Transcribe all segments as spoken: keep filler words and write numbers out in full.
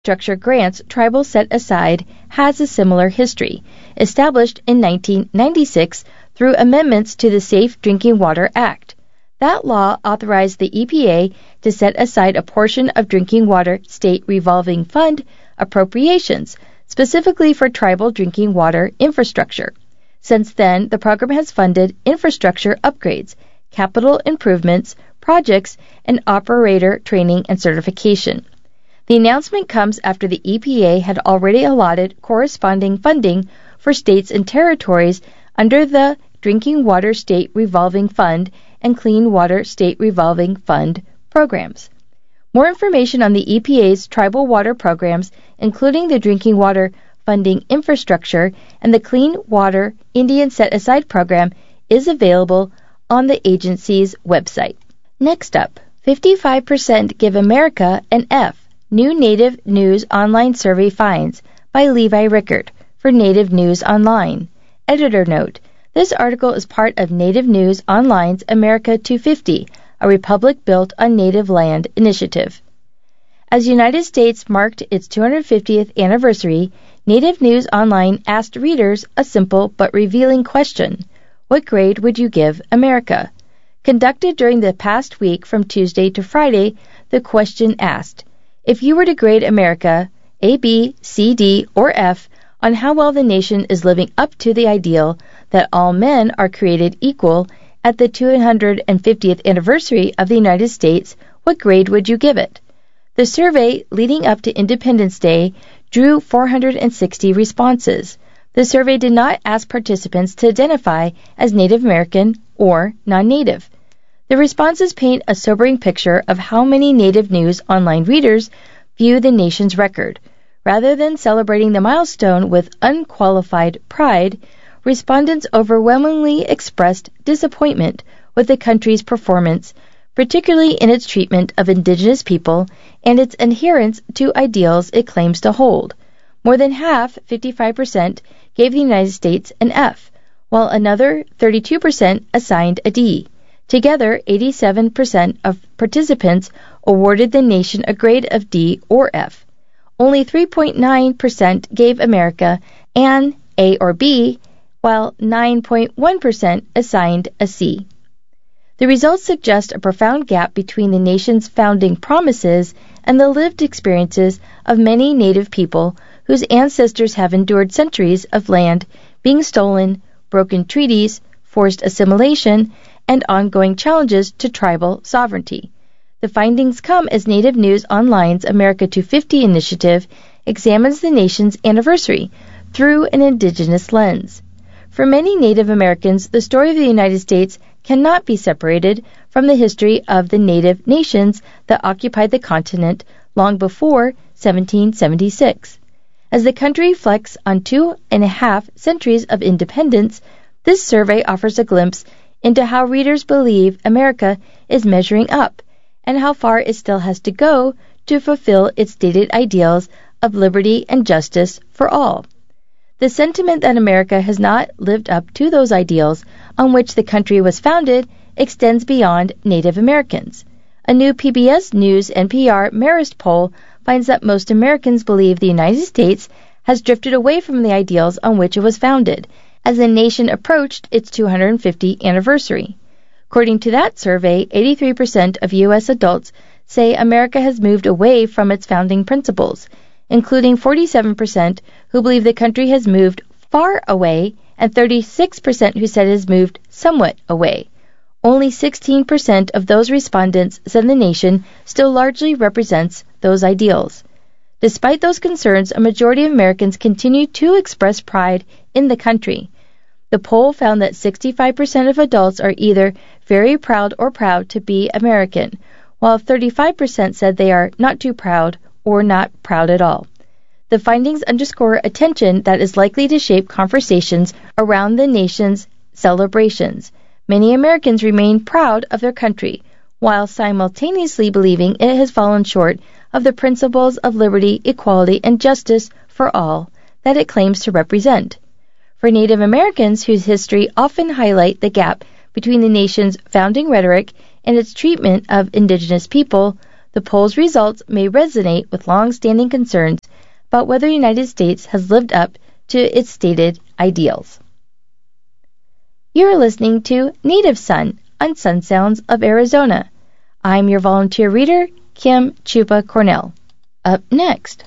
Infrastructure grants tribal set aside has a similar history, established in nineteen ninety-six through amendments to the Safe Drinking Water Act. That law authorized the E P A to set aside a portion of drinking water state revolving fund appropriations, specifically for tribal drinking water infrastructure. Since then, the program has funded infrastructure upgrades, capital improvements, projects, and operator training and certification. The announcement comes after the E P A had already allotted corresponding funding for states and territories under the Drinking Water State Revolving Fund and Clean Water State Revolving Fund programs. More information on the E P A's tribal water programs, including the Drinking Water Funding Infrastructure and the Clean Water Indian Set-Aside Program, is available on the agency's website. Next up, fifty-five percent give America an F. New Native News Online Survey Finds by Levi Rickert for Native News Online. Editor note, this article is part of Native News Online's America two fifty, a republic built on native land initiative. As the United States marked its two hundred fiftieth anniversary, Native News Online asked readers a simple but revealing question. What grade would you give America? Conducted during the past week from Tuesday to Friday, the question asked, if you were to grade America, A, B, C, D, or F, on how well the nation is living up to the ideal that all men are created equal at the two hundred fiftieth anniversary of the United States, what grade would you give it? The survey leading up to Independence Day drew four hundred sixty responses. The survey did not ask participants to identify as Native American or non-Native. The responses paint a sobering picture of how many Native News Online readers view the nation's record. Rather than celebrating the milestone with unqualified pride, respondents overwhelmingly expressed disappointment with the country's performance, particularly in its treatment of indigenous people and its adherence to ideals it claims to hold. More than half, fifty-five percent, gave the United States an F, while another thirty-two percent assigned a D. Together, eighty-seven percent of participants awarded the nation a grade of D or F. Only three point nine percent gave America an A or B, while nine point one percent assigned a C. The results suggest a profound gap between the nation's founding promises and the lived experiences of many Native people whose ancestors have endured centuries of land being stolen, broken treaties, forced assimilation, and ongoing challenges to tribal sovereignty. The findings come as Native News Online's America two fifty initiative examines the nation's anniversary through an indigenous lens. For many Native Americans, the story of the United States cannot be separated from the history of the Native nations that occupied the continent long before seventeen seventy-six. As the country reflects on two and a half centuries of independence, this survey offers a glimpse into how readers believe America is measuring up and how far it still has to go to fulfill its stated ideals of liberty and justice for all. The sentiment that America has not lived up to those ideals on which the country was founded extends beyond Native Americans. A new P B S News N P R Marist poll finds that most Americans believe the United States has drifted away from the ideals on which it was founded, as the nation approached its two hundred fiftieth anniversary. According to that survey, eighty-three percent of U S adults say America has moved away from its founding principles, including forty-seven percent who believe the country has moved far away and thirty-six percent who said it has moved somewhat away. Only sixteen percent of those respondents said the nation still largely represents those ideals. Despite those concerns, a majority of Americans continue to express pride in the country. The poll found that sixty-five percent of adults are either very proud or proud to be American, while thirty-five percent said they are not too proud or not proud at all. The findings underscore a tension that is likely to shape conversations around the nation's celebrations. Many Americans remain proud of their country, while simultaneously believing it has fallen short of the principles of liberty, equality, and justice for all that it claims to represent. For Native Americans, whose history often highlight the gap between the nation's founding rhetoric and its treatment of indigenous people, The poll's results may resonate with long-standing concerns about whether the United States has lived up to its stated ideals. You're listening to Native Son on Sun Sounds of Arizona. I'm your volunteer reader, Kim Chupa Cornell. Up next,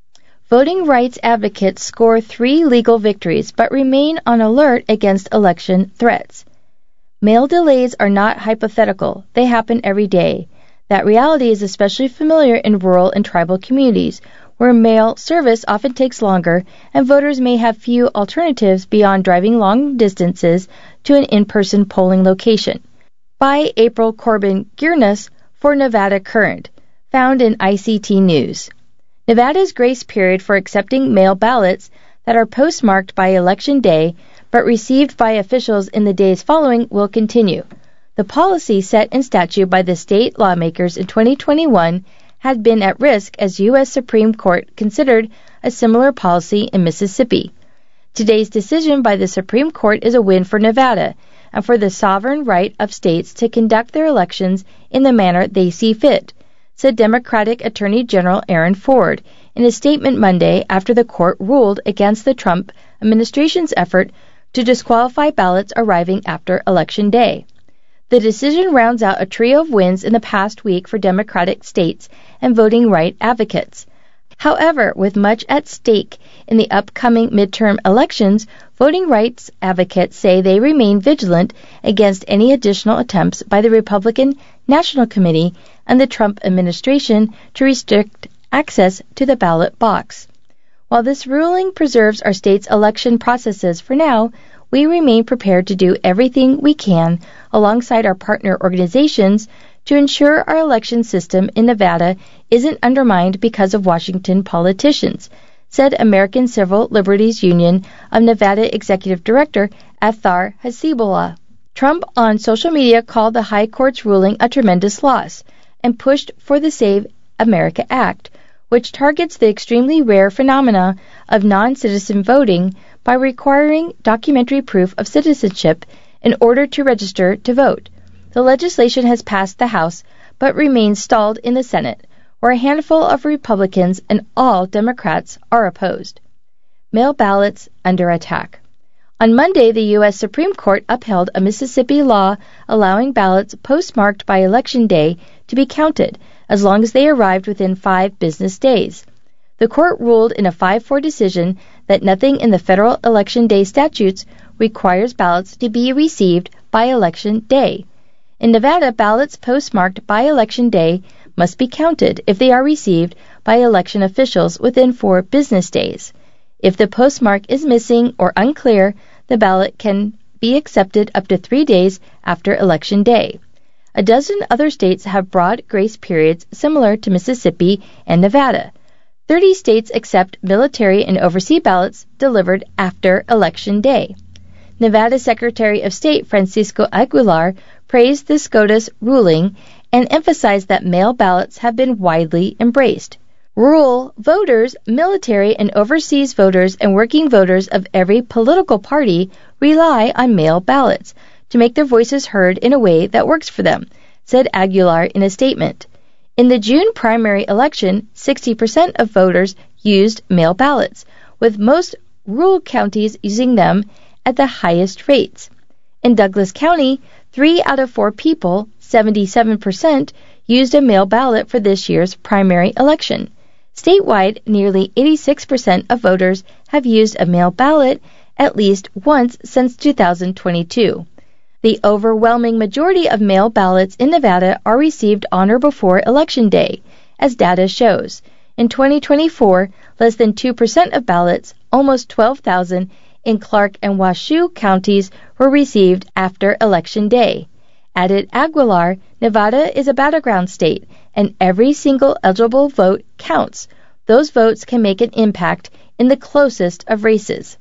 voting rights advocates score three legal victories but remain on alert against election threats. Mail delays are not hypothetical. They happen every day. That reality is especially familiar in rural and tribal communities, where mail service often takes longer and voters may have few alternatives beyond driving long distances to an in-person polling location. By April Corbin-Giernes for Nevada Current, found in I C T News. Nevada's grace period for accepting mail ballots that are postmarked by Election Day but received by officials in the days following will continue. The policy set in statute by the state lawmakers in twenty twenty-one had been at risk as U S Supreme Court considered a similar policy in Mississippi. Today's decision by the Supreme Court is a win for Nevada and for the sovereign right of states to conduct their elections in the manner they see fit, said Democratic Attorney General Aaron Ford in a statement Monday after the court ruled against the Trump administration's effort to disqualify ballots arriving after Election Day. The decision rounds out a trio of wins in the past week for Democratic states and voting rights advocates. However, with much at stake in the upcoming midterm elections, voting rights advocates say they remain vigilant against any additional attempts by the Republican National Committee and the Trump administration to restrict access to the ballot box. While this ruling preserves our state's election processes for now, we remain prepared to do everything we can alongside our partner organizations to ensure our election system in Nevada isn't undermined because of Washington politicians, said American Civil Liberties Union of Nevada Executive Director Athar Hasibullah. Trump on social media called the High Court's ruling a tremendous loss and pushed for the Save America Act, which targets the extremely rare phenomena of non-citizen voting by requiring documentary proof of citizenship in order to register to vote. The legislation has passed the House but remains stalled in the Senate, where a handful of Republicans and all Democrats are opposed. Mail ballots under attack. On Monday, the U S Supreme Court upheld a Mississippi law allowing ballots postmarked by Election Day to be counted as long as they arrived within five business days. The court ruled in a five four decision that nothing in the federal Election Day statutes requires ballots to be received by Election Day. In Nevada, ballots postmarked by Election Day must be counted if they are received by election officials within four business days. If the postmark is missing or unclear, the ballot can be accepted up to three days after Election Day. A dozen other states have broad grace periods similar to Mississippi and Nevada. Thirty states accept military and overseas ballots delivered after Election Day. Nevada Secretary of State Francisco Aguilar praised the SCOTUS ruling and emphasized that mail ballots have been widely embraced. Rural voters, military and overseas voters, and working voters of every political party rely on mail ballots to make their voices heard in a way that works for them, said Aguilar in a statement. In the June primary election, sixty percent of voters used mail ballots, with most rural counties using them at the highest rates. In Douglas County, three out of four people, seventy-seven percent, used a mail ballot for this year's primary election. Statewide, nearly eighty-six percent of voters have used a mail ballot at least once since two thousand twenty-two. The overwhelming majority of mail ballots in Nevada are received on or before Election Day, as data shows. In twenty twenty-four, less than two percent of ballots, almost twelve thousand, in Clark and Washoe counties were received after Election Day. Added Aguilar, Nevada is a battleground state, and every single eligible vote counts. Those votes can make an impact in the closest of races.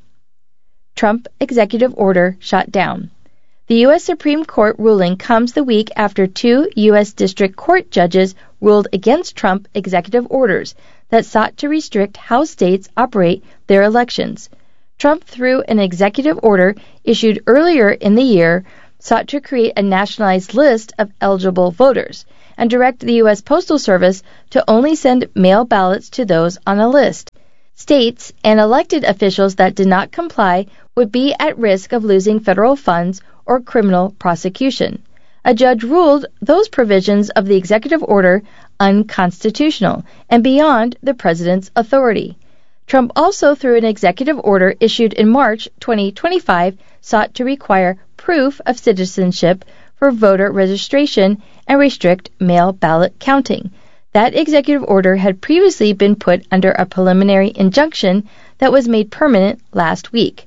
Trump executive order shot down. The U S Supreme Court ruling comes the week after two U S District Court judges ruled against Trump executive orders that sought to restrict how states operate their elections. Trump, through an executive order issued earlier in the year, sought to create a nationalized list of eligible voters and direct the U S Postal Service to only send mail ballots to those on a list. States and elected officials that did not comply would be at risk of losing federal funds or criminal prosecution. A judge ruled those provisions of the executive order unconstitutional and beyond the president's authority. Trump also, through an executive order issued in March twenty twenty-five, sought to require proof of citizenship for voter registration and restrict mail ballot counting. That executive order had previously been put under a preliminary injunction that was made permanent last week.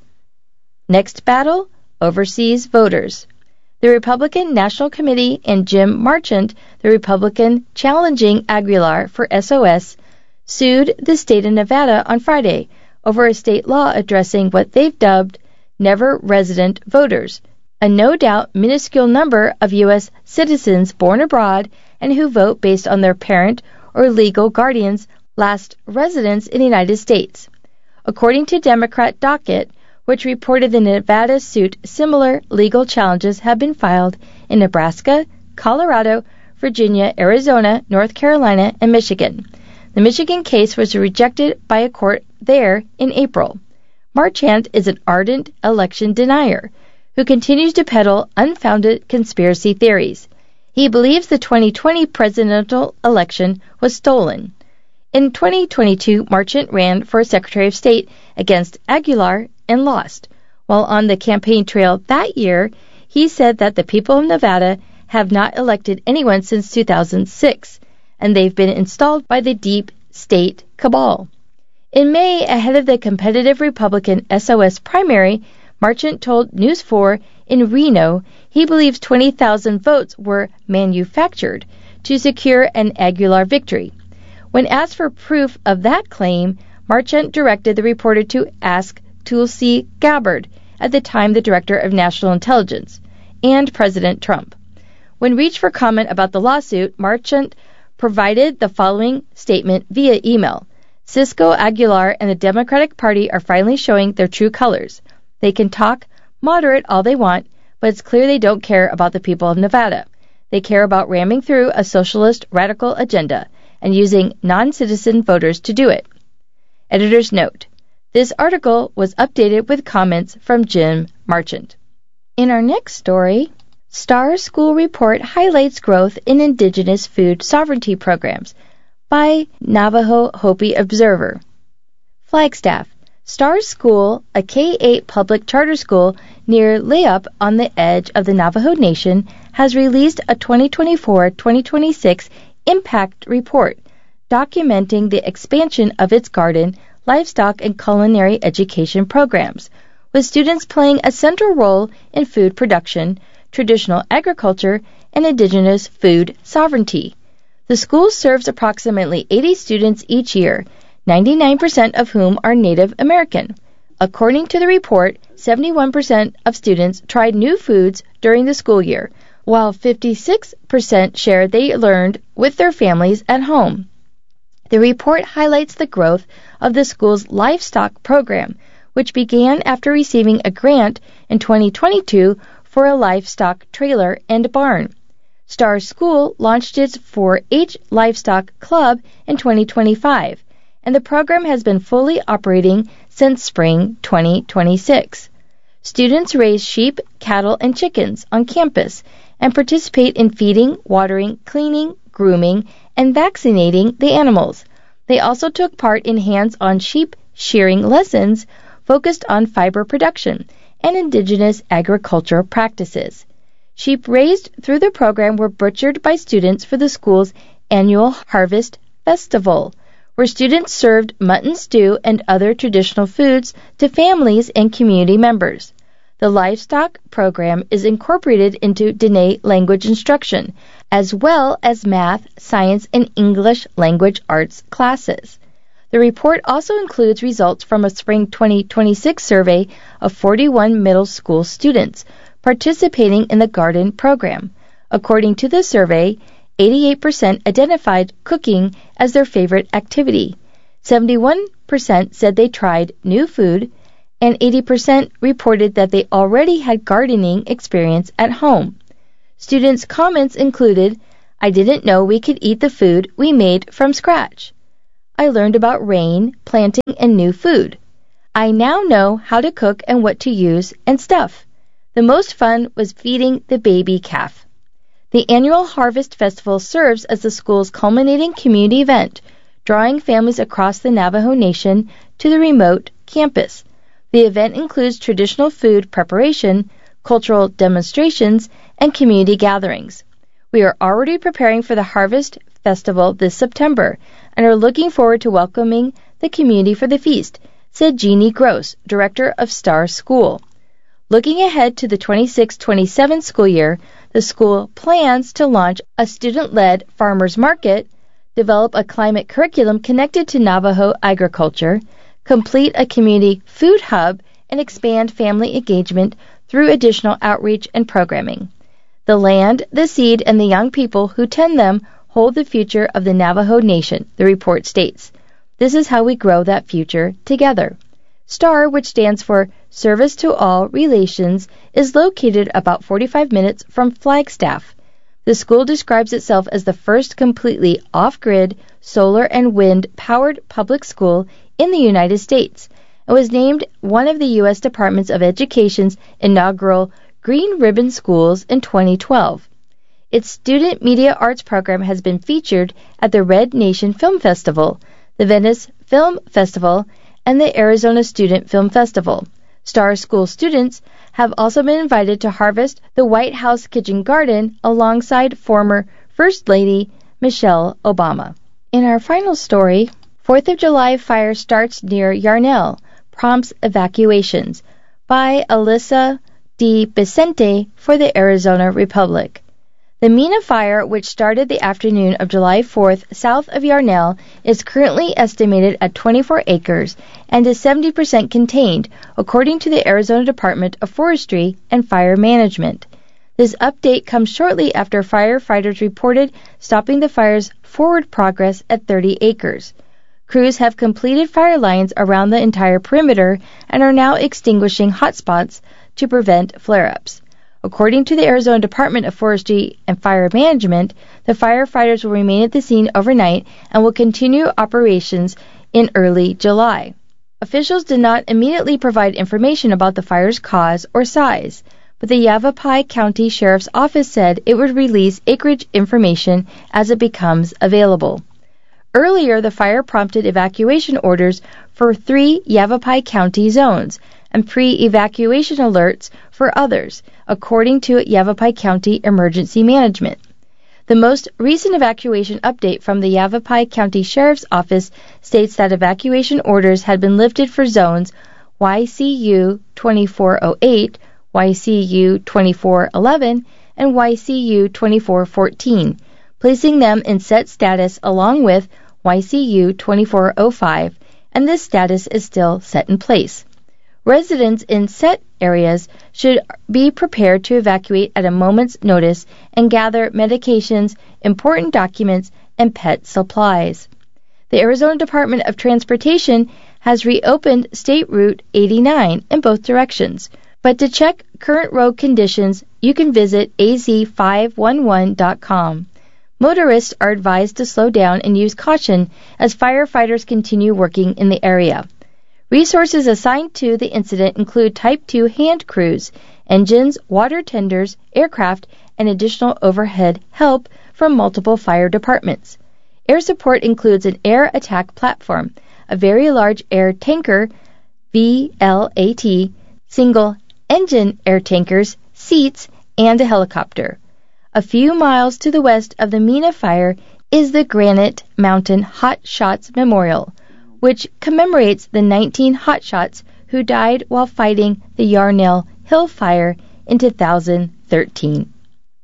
Next battle, overseas voters. The Republican National Committee and Jim Marchant, the Republican challenging Aguilar for S O S, sued the state of Nevada on Friday over a state law addressing what they've dubbed never resident voters, a no-doubt minuscule number of U S citizens born abroad and who vote based on their parent or legal guardian's last residence in the United States. According to Democrat Docket, which reported the Nevada suit, similar legal challenges have been filed in Nebraska, Colorado, Virginia, Arizona, North Carolina, and Michigan. The Michigan case was rejected by a court there in April. Marchant is an ardent election denier who continues to peddle unfounded conspiracy theories. He believes the twenty twenty presidential election was stolen. In twenty twenty-two, Marchant ran for Secretary of State against Aguilar and lost. While on the campaign trail that year, he said that the people of Nevada have not elected anyone since two thousand six, and they've been installed by the deep state cabal. In May, ahead of the competitive Republican S O S primary, Marchant told News four in Reno he believes twenty thousand votes were manufactured to secure an Aguilar victory. When asked for proof of that claim, Marchant directed the reporter to ask Tulsi Gabbard, at the time the Director of National Intelligence, and President Trump. When reached for comment about the lawsuit, Marchant provided the following statement via email. Cisco, Aguilar, and the Democratic Party are finally showing their true colors. They can talk moderate all they want, but it's clear they don't care about the people of Nevada. They care about ramming through a socialist radical agenda and using non-citizen voters to do it. Editor's note. This article was updated with comments from Jim Marchant. In our next story, Star School Report highlights growth in indigenous food sovereignty programs by Navajo Hopi Observer. Flagstaff. Star School, a K eight public charter school near Layup on the edge of the Navajo Nation, has released a twenty twenty-four to twenty twenty-six impact report documenting the expansion of its garden, livestock, and culinary education programs, with students playing a central role in food production, traditional agriculture, and indigenous food sovereignty. The school serves approximately eighty students each year, ninety-nine percent of whom are Native American. According to the report, seventy-one percent of students tried new foods during the school year, while fifty-six percent shared they learned with their families at home. The report highlights the growth of the school's livestock program, which began after receiving a grant in twenty twenty-two for a livestock trailer and barn. Star School launched its four H Livestock Club in twenty twenty-five, and the program has been fully operating since spring twenty twenty-six. Students raise sheep, cattle, and chickens on campus and participate in feeding, watering, cleaning, grooming, and vaccinating the animals. They also took part in hands-on sheep shearing lessons focused on fiber production and indigenous agricultural practices. Sheep raised through the program were butchered by students for the school's annual Harvest Festival, where students served mutton stew and other traditional foods to families and community members. The livestock program is incorporated into Dene language instruction, as well as math, science, and English language arts classes. The report also includes results from a spring twenty twenty-six survey of forty-one middle school students participating in the garden program. According to the survey, eighty-eight percent identified cooking as their favorite activity, seventy-one percent said they tried new food, and eighty percent reported that they already had gardening experience at home. Students' comments included, I didn't know we could eat the food we made from scratch. I learned about rain, planting, and new food. I now know how to cook and what to use and stuff. The most fun was feeding the baby calf. The annual Harvest Festival serves as the school's culminating community event, drawing families across the Navajo Nation to the remote campus. The event includes traditional food preparation, cultural demonstrations, and community gatherings. We are already preparing for the Harvest Festival this September and are looking forward to welcoming the community for the feast, said Jeannie Gross, director of Star School. Looking ahead to the twenty-six twenty-seven school year, the school plans to launch a student-led farmers market, develop a climate curriculum connected to Navajo agriculture, complete a community food hub, and expand family engagement through additional outreach and programming. The land, the seed, and the young people who tend them hold the future of the Navajo Nation, the report states. This is how we grow that future together. STAR, which stands for Service to All Relations, is located about forty-five minutes from Flagstaff. The school describes itself as the first completely off-grid, solar and wind-powered public school in the United States and was named one of the U S Department of Education's inaugural Green Ribbon Schools in twenty twelve. Its student media arts program has been featured at the Red Nation Film Festival, the Venice Film Festival, and the Arizona Student Film Festival. Star School students have also been invited to harvest the White House kitchen garden alongside former First Lady Michelle Obama. In our final story, fourth of July fire starts near Yarnell, prompts evacuations, by Alyssa D. Vicente for the Arizona Republic. The Mina fire, which started the afternoon of July fourth south of Yarnell, is currently estimated at twenty-four acres and is seventy percent contained, according to the Arizona Department of Forestry and Fire Management. This update comes shortly after firefighters reported stopping the fire's forward progress at thirty acres. Crews have completed fire lines around the entire perimeter and are now extinguishing hotspots to prevent flare-ups. According to the Arizona Department of Forestry and Fire Management, the firefighters will remain at the scene overnight and will continue operations in early July. Officials did not immediately provide information about the fire's cause or size, but the Yavapai County Sheriff's Office said it would release acreage information as it becomes available. Earlier, the fire prompted evacuation orders for three Yavapai County zones and pre-evacuation alerts for others, according to Yavapai County Emergency Management. The most recent evacuation update from the Yavapai County Sheriff's Office states that evacuation orders had been lifted for zones Y C U twenty-four oh eight, Y C U twenty-four eleven, and Y C U twenty-four fourteen, placing them in set status along with Y C U twenty-four oh five, and this status is still set in place. Residents in set areas should be prepared to evacuate at a moment's notice and gather medications, important documents, and pet supplies. The Arizona Department of Transportation has reopened State Route eighty-nine in both directions, but to check current road conditions, you can visit A Z five one one dot com. Motorists are advised to slow down and use caution as firefighters continue working in the area. Resources assigned to the incident include Type two hand crews, engines, water tenders, aircraft, and additional overhead help from multiple fire departments. Air support includes an air attack platform, a very large air tanker, V L A T, single engine air tankers, seats, and a helicopter. A few miles to the west of the Mina fire is the Granite Mountain Hot Shots Memorial, which commemorates the nineteen hotshots who died while fighting the Yarnell Hill Fire in two thousand thirteen.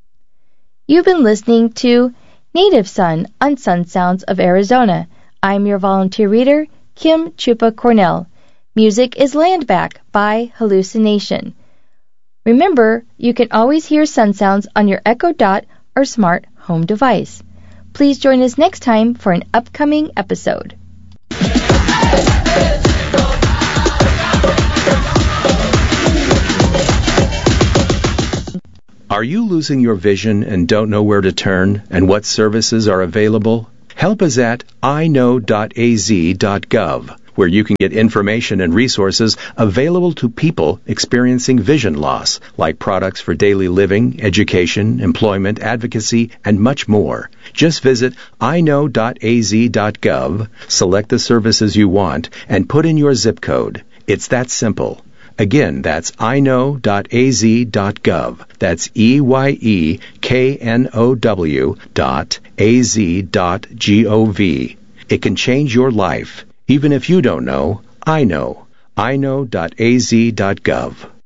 You've been listening to Native Son on Sun Sounds of Arizona. I'm your volunteer reader, Kim Chupa Cornell. Music is Land Back by Hallucination. Remember, you can always hear Sun Sounds on your Echo Dot or smart home device. Please join us next time for an upcoming episode. Are you losing your vision and don't know where to turn and what services are available? Help is at i know dot a z dot gov, where you can get information and resources available to people experiencing vision loss, like products for daily living, education, employment, advocacy, and much more. Just visit i know dot a z dot gov, select the services you want, and put in your zip code. It's that simple. Again, that's i know dot a z dot gov. That's E Y E K N O W dot A Z dot G O V. It can change your life. Even if you don't know, I know. i know dot a z dot gov.